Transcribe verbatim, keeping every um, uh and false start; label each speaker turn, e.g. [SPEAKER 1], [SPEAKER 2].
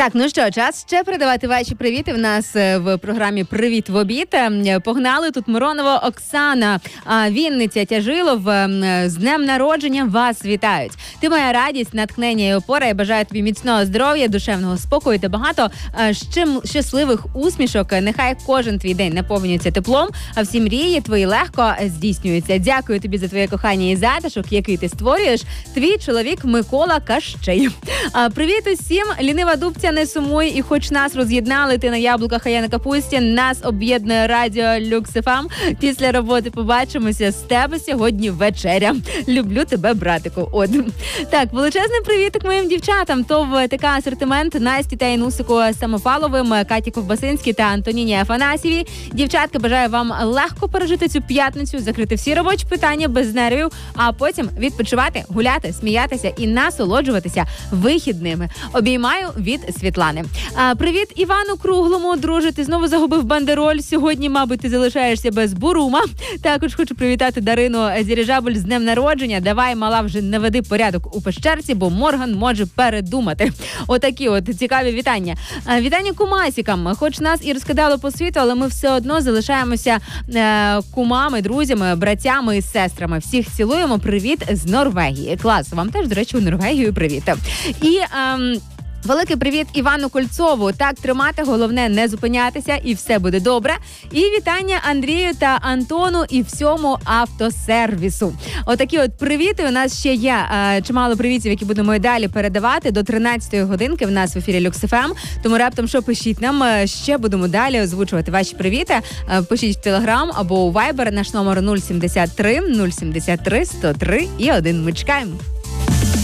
[SPEAKER 1] Так, ну що, час ще передавати ваші привіти в нас в програмі «Привіт в обід». Погнали тут Миронова Оксана, Вінниця, Тяжилов. З днем народження вас вітають. Ти моя радість, натхнення і опора. Я бажаю тобі міцного здоров'я, душевного спокою та багато щасливих усмішок. Нехай кожен твій день наповнюється теплом, а всі мрії твої легко здійснюються. Дякую тобі за твоє кохання і затишок, який ти створюєш. Твій чоловік Микола Кащей. Привіт усім, лінива дубця, не сумуй, і хоч нас роз'єднали, ти на яблуках, а я на капусті, нас об'єднує радіо Люкс еф ем. Після роботи побачимося, з тебе сьогодні вечеря. Люблю тебе, братику. От. Так, величезний привітик моїм дівчатам. То в ТК «Асортимент» Насті та Інусику Самопаловим, Каті Ковбасинській та Антоніні Афанасьєвій. Дівчатка, бажаю вам легко пережити цю п'ятницю, закрити всі робочі питання без нервів, а потім відпочивати, гуляти, сміятися і насолоджуватися вихідними. Обіймаю від Світлани. А, привіт Івану Круглому. Друже, ти знову загубив бандероль. Сьогодні, мабуть, ти залишаєшся без бурума. Також хочу привітати Дарину Зіріжабель з днем народження. Давай, мала, вже наведи порядок у пещерці, бо Морган може передумати. Отакі от цікаві вітання. А, вітання кумасікам. Хоч нас і розкидало по світу, але ми все одно залишаємося е, кумами, друзями, братями і сестрами. Всіх цілуємо. Привіт з Норвегії. Клас. Вам теж, до речі, у Норвегію привіт. І... Е, великий привіт Івану Кольцову. Так тримати, головне не зупинятися, і все буде добре. І вітання Андрію та Антону і всьому автосервісу. Отакі от привіти. У нас ще є е, чимало привітів, які будемо і далі передавати. До тринадцятої годинки в нас в ефірі Люкс еф ем. Тому раптом, що пишіть нам, ще будемо далі озвучувати ваші привіти. Е, пишіть в Телеграм або у Вайбер. Наш номер нуль сімдесят три нуль сімдесят три сто три і один. Ми чекаємо.